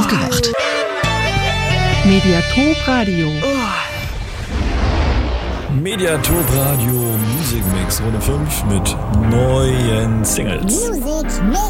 Aufgewacht. Mediathek Radio. Mediathek Radio Music Mix Runde 5 mit neuen Singles. Music Mix.